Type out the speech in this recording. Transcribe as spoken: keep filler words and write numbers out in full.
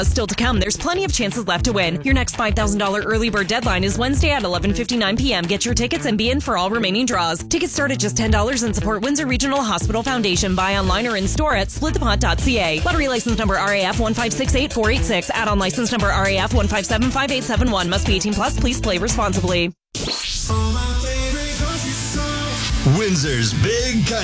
Still to come, there's plenty of chances left to win. Your next five thousand dollars early bird deadline is Wednesday at eleven fifty-nine p.m. Get your tickets and be in for all remaining draws. Tickets start at just ten dollars and support Windsor Regional Hospital Foundation. Buy online or in store at split the pot dot c a. Lottery license number R A F one five six eight four eight six. Add-on license number R A F one five seven five eight seven one. Must be eighteen plus. Please play responsibly. Windsor's Big